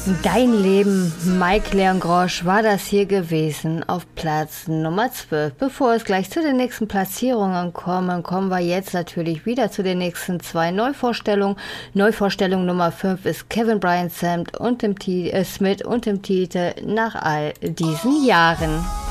Dein Leben, Mike Leon Grosch, war das hier gewesen auf Platz Nummer 12. Bevor es gleich zu den nächsten Platzierungen kommen wir jetzt natürlich wieder zu den nächsten zwei Neuvorstellungen. Neuvorstellung Nummer 5 ist Kevin Bryant Smith und dem Titel Nach all diesen Jahren.